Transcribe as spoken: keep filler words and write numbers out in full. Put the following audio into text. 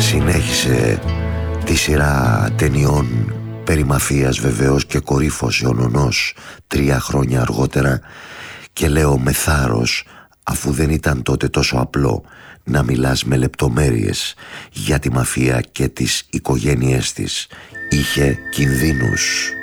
Συνέχισε τη σειρά ταινιών περί μαφίας βεβαίως και κορύφωσε ο νονός τρία χρόνια αργότερα, και λέω με θάρρος, αφού δεν ήταν τότε τόσο απλό να μιλάς με λεπτομέρειες για τη μαφία και τις οικογένειές της. Είχε κινδύνους.